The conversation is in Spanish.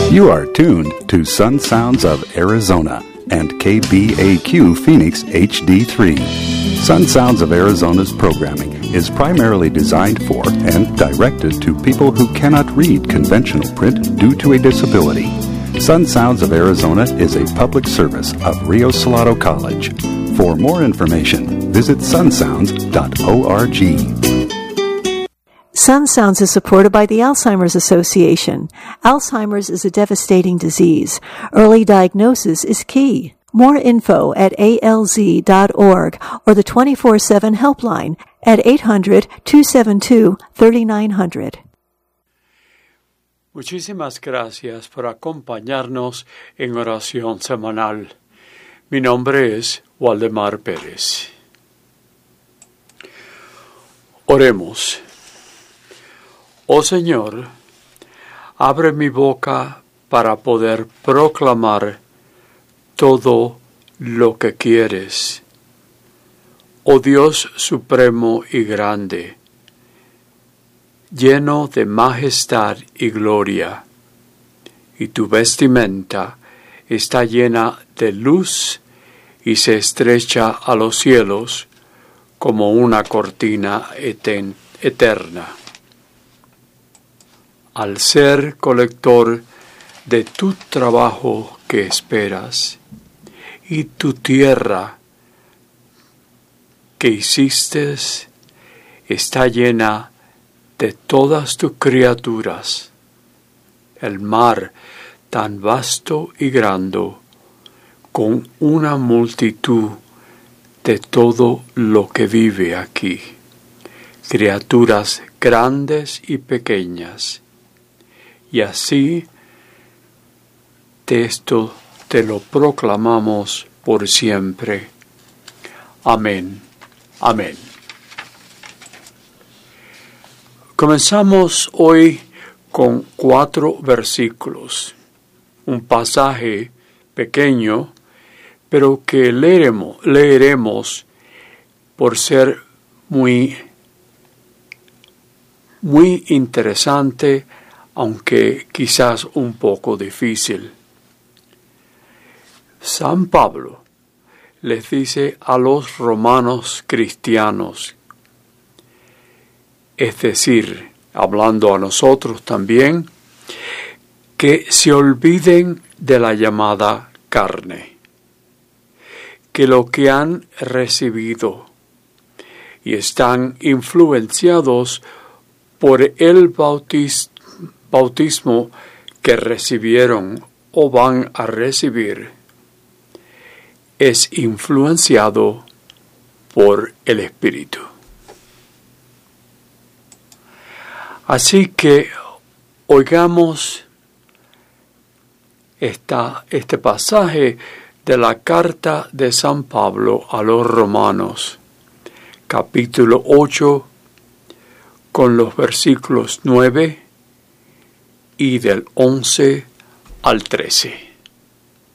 You are tuned to Sun Sounds of Arizona and KBAQ Phoenix HD3. Sun Sounds of Arizona's programming is primarily designed for and directed to people who cannot read conventional print due to a disability. Sun Sounds of Arizona is a public service of Rio Salado College. For more information, visit sunsounds.org. Sun Sounds is supported by the Alzheimer's Association. Alzheimer's is a devastating disease. Early diagnosis is key. More info at alz.org or the 24/7 helpline at 800-272-3900. Muchísimas gracias por acompañarnos en oración semanal. Mi nombre es Waldemar Pérez. Oremos. Oh Señor, abre mi boca para poder proclamar todo lo que quieres. Oh Dios supremo y grande, lleno de majestad y gloria, y tu vestimenta está llena de luz y se estrecha a los cielos como una cortina eterna. Al ser colector de tu trabajo que esperas y tu tierra que hiciste está llena de todas tus criaturas, el mar tan vasto y grande, con una multitud de todo lo que vive aquí, criaturas grandes y pequeñas. Y así esto te lo proclamamos por siempre. Amén. Amén. Comenzamos hoy con 4 versículos, un pasaje pequeño, pero que leeremos por ser muy interesante, aunque quizás un poco difícil. San Pablo les dice a los romanos cristianos, es decir, hablando a nosotros también, que se olviden de la llamada carne, que lo que han recibido y están influenciados por el bautismo que recibieron o van a recibir, es influenciado por el Espíritu. Así que oigamos este pasaje de la carta de San Pablo a los Romanos, capítulo 8, con los versículos 9 y del 11 al 13.